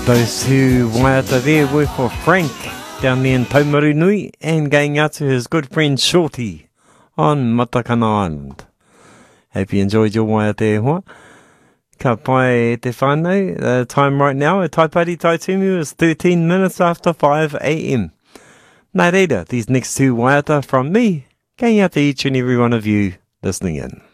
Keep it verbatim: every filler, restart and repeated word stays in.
Those who waiata there were for Frank down there in Taumaru Nui, and going out to his good friend Shorty on Matakana Island. Hope you enjoyed your waiata e hoa. Ka pai e te whānau. The time right now at Taipari Taitumu is thirteen minutes after five a.m. Nā reira, these next two waiata from me, going out to each and every one of you listening in.